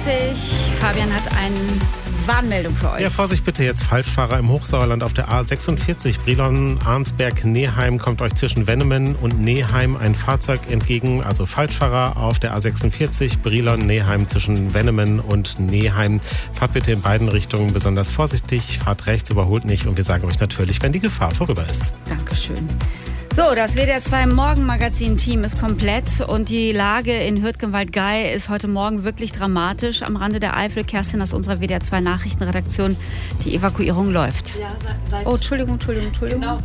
Fabian hat eine Warnmeldung für euch. Ja, Vorsicht bitte jetzt, Falschfahrer im Hochsauerland auf der A46. Brilon-Arnsberg-Neheim kommt euch zwischen Wennemen und Neheim ein Fahrzeug entgegen. Also Falschfahrer auf der A46, Brilon-Neheim zwischen Wennemen und Neheim. Fahrt bitte in beiden Richtungen besonders vorsichtig, fahrt rechts, überholt nicht und wir sagen euch natürlich, wenn die Gefahr vorüber ist. Dankeschön. So, das WDR 2 Morgenmagazin-Team ist komplett und die Lage in Hürtgenwald-Gei ist heute Morgen wirklich dramatisch. Am Rande der Eifel, Kerstin aus unserer WDR 2 Nachrichtenredaktion, die Evakuierung läuft. Ja, seit Entschuldigung. Genau.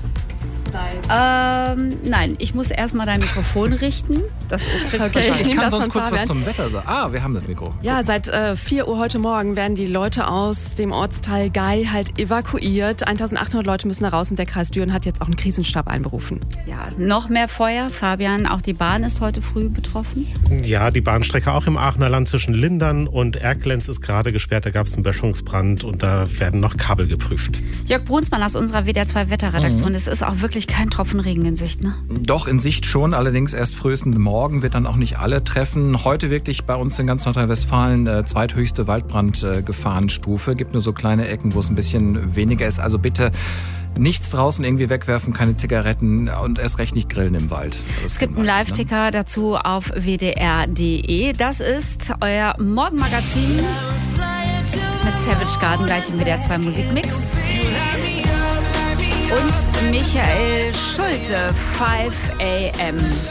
Nein, ich muss erstmal dein Mikrofon richten. Das kriegst Okay, du ich nehme Ich kann das sonst von kurz Fabian. was zum Wetter sagen. Wir haben das Mikro. Ja, seit 4 Uhr heute Morgen werden die Leute aus dem Ortsteil Gei halt evakuiert. 1800 Leute müssen da raus und der Kreis Düren hat jetzt auch einen Krisenstab einberufen. Ja, noch mehr Feuer. Fabian, auch die Bahn ist heute früh betroffen. Ja, die Bahnstrecke auch im Aachener Land zwischen Lindern und Erkelenz ist gerade gesperrt. Da gab es einen Böschungsbrand und da werden noch Kabel geprüft. Jörg Brunsmann aus unserer WDR 2 Wetterredaktion. Es ist auch wirklich kein Tropfen Regen in Sicht, ne? Doch, in Sicht schon, allerdings erst frühestens morgen wird dann auch nicht alle treffen. Heute wirklich bei uns in ganz Nordrhein-Westfalen zweithöchste Waldbrandgefahrenstufe. Gibt nur so kleine Ecken, wo es ein bisschen weniger ist. Also bitte nichts draußen irgendwie wegwerfen, keine Zigaretten und erst recht nicht grillen im Wald. Es gibt einen Live-Ticker dazu auf wdr.de. Das ist euer Morgenmagazin mit Savage Garden gleich im WDR 2 Musikmix. Und Michael Schulte, 5 AM.